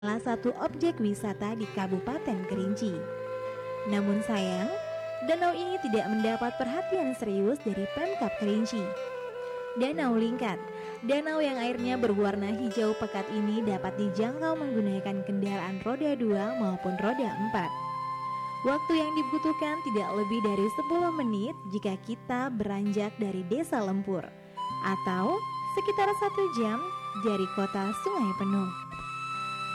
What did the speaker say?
salah satu objek wisata di Kabupaten Kerinci. Namun sayang, danau ini tidak mendapat perhatian serius dari Pemkab Kerinci. Danau Lingkat, danau yang airnya berwarna hijau pekat ini dapat dijangkau menggunakan kendaraan roda 2 maupun roda 4. Waktu yang dibutuhkan tidak lebih dari 10 menit jika kita beranjak dari Desa Lempur, atau sekitar 1 jam dari kota Sungai Penuh.